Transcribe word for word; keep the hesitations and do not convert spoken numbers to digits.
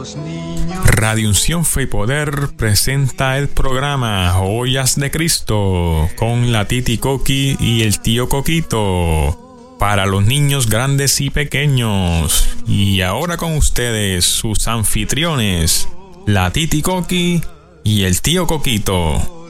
Radio Unción Fe y Poder presenta el programa Joyas de Cristo con la Titi Coqui y el tío Coquito, para los niños grandes y pequeños. Y ahora con ustedes sus anfitriones, la Titi Coqui y el tío Coquito.